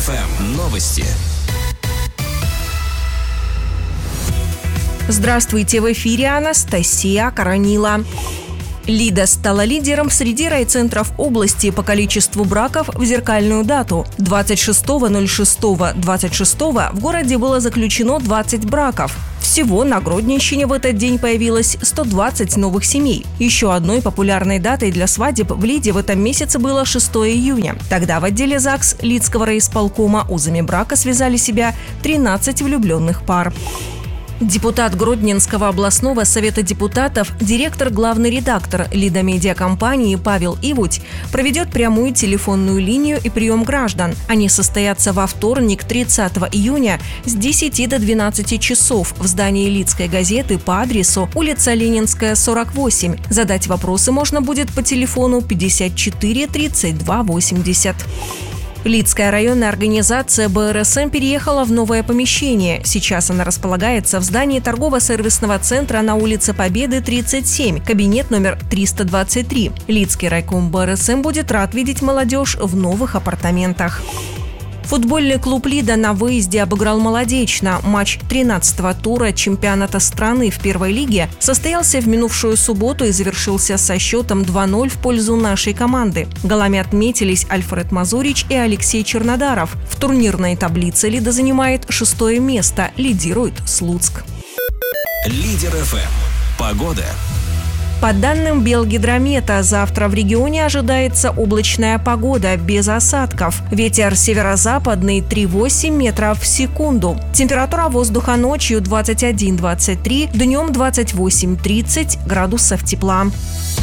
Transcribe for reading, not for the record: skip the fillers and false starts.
ФМ новости. Здравствуйте, в эфире Анастасия Коронила. Лида стала лидером среди райцентров области по количеству браков в зеркальную дату. 26.06.26 в городе было заключено 20 браков. Всего на Гродненщине в этот день появилось 120 новых семей. Еще одной популярной датой для свадеб в Лиде в этом месяце было 6 июня. Тогда в отделе ЗАГС Лидского райисполкома узами брака связали себя 13 влюбленных пар. Депутат Гродненского областного совета депутатов, директор, главный редактор Лида-медиакомпании Павел Ивуть проведет прямую телефонную линию и прием граждан. Они состоятся во вторник, 30 июня с 10 до 12 часов в здании Лидской газеты по адресу улица Ленинская, 48. Задать вопросы можно будет по телефону 54 32 80. Лидская районная организация БРСМ переехала в новое помещение. Сейчас она располагается в здании торгово-сервисного центра на улице Победы, 37, кабинет номер 323. Лидский райком БРСМ будет рад видеть молодежь в новых апартаментах. Футбольный клуб «Лида» на выезде обыграл «Молодечно». Матч 13-го тура чемпионата страны в первой лиге состоялся в минувшую субботу и завершился со счетом 2-0 в пользу нашей команды. Голами отметились Альфред Мазурич и Алексей Чернодаров. В турнирной таблице «Лида» занимает 6-е место, лидирует Слуцк. Лидер ФМ. Погода. По данным Белгидромета, завтра в регионе ожидается облачная погода, без осадков. Ветер северо-западный 3,8 метров в секунду. Температура воздуха ночью 21-23, днем 28-30 градусов тепла.